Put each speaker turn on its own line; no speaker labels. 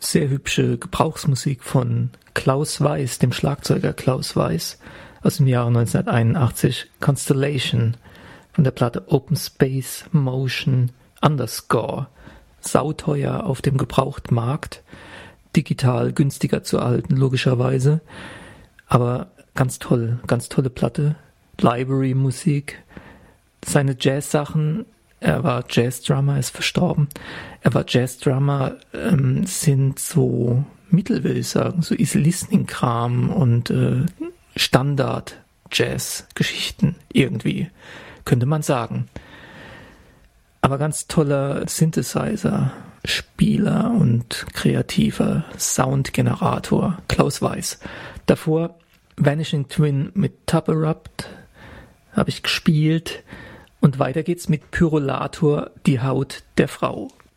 sehr hübsche Gebrauchsmusik von Klaus Weiß, dem Schlagzeuger Klaus Weiß, aus dem Jahre 1981, Constellation, von der Platte Open Space Motion Underscore. Sauteuer auf dem Gebrauchtmarkt, digital günstiger zu erhalten, logischerweise, aber ganz toll, ganz tolle Platte, Library-Musik, seine Jazz-Sachen, er war Jazz-Drummer, ist verstorben, er war Jazz-Drummer, sind so mittel, will ich sagen, so Easy-Listening-Kram und Standard-Jazz-Geschichten irgendwie, könnte man sagen. Aber ganz toller Synthesizer, Spieler und kreativer Soundgenerator, Klaus Weiß. Davor Vanishing Twin mit Tubberupt habe ich gespielt und weiter geht's mit Pyrolator, die Haut der Frau.